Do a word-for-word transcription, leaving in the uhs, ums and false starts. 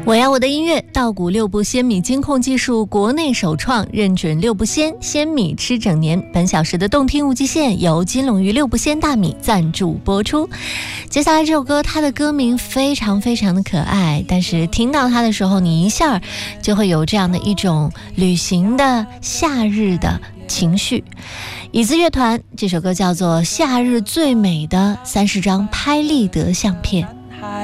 我要我的音乐，稻谷六步鲜米金控技术国内首创，认准六步鲜，鲜米吃整年。本小时的动听无极限由金龙鱼六步鲜大米赞助播出。接下来这首歌，它的歌名非常非常的可爱，但是听到它的时候，你一下就会有这样的一种旅行的夏日的情绪。椅子乐团这首歌叫做《夏日最美的三十张拍立得相片》。